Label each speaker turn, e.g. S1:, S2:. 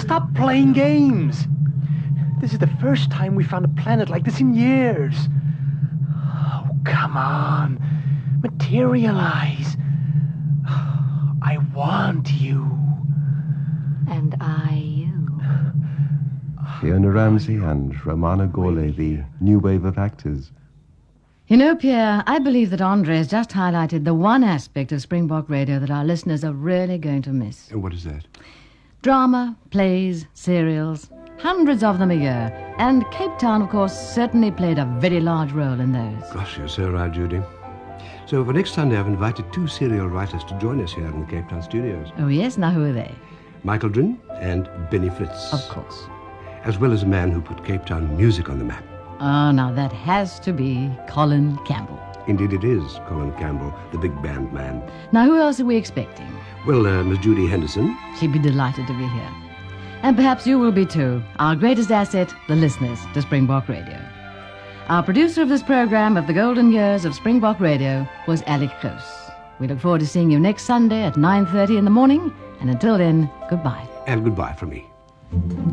S1: stop playing games. This is the first time we found a planet like this in years. Oh, come on. Materialize. I want you.
S2: And I you.
S3: Fiona Ramsey and Romana Gole, the new wave of actors.
S4: You know, Pierre, I believe that Andre has just highlighted the one aspect of Springbok Radio that our listeners are really going to miss.
S5: And what is that?
S4: Drama, plays, serials, hundreds of them a year. And Cape Town, of course, certainly played a very large role in those.
S5: Gosh, you're so right, Judy. So for next Sunday, I've invited 2 serial writers to join us here in the Cape Town studios.
S4: Oh, yes? Now, who are they?
S5: Michael Drin and Benny Flitz.
S4: Of course.
S5: As well as a man who put Cape Town music on the map.
S4: Oh, now that has to be Colin Campbell.
S5: Indeed it is, Colin Campbell, the big band man.
S4: Now, who else are we expecting?
S5: Well, Miss Judy Henderson.
S4: She'd be delighted to be here. And perhaps you will be too. Our greatest asset, the listeners to Springbok Radio. Our producer of this program of the golden years of Springbok Radio was Alec Close. We look forward to seeing you next Sunday at 9:30 in the morning. And until then, goodbye.
S5: And goodbye from me.